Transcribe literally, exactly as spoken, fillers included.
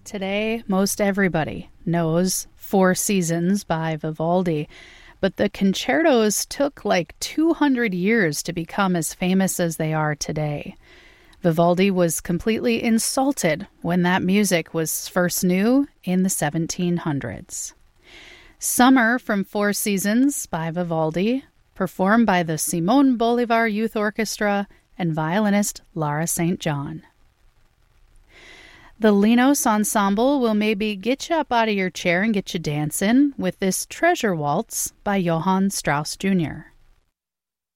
Today, most everybody knows Four Seasons by Vivaldi, but the concertos took like two hundred years to become as famous as they are today. Vivaldi was completely insulted when that music was first new in the seventeen hundreds. Summer from Four Seasons by Vivaldi, performed by the Simon Bolivar Youth Orchestra and violinist Lara Saint John. The Linos Ensemble will maybe get you up out of your chair and get you dancing with this Treasure Waltz by Johann Strauss Junior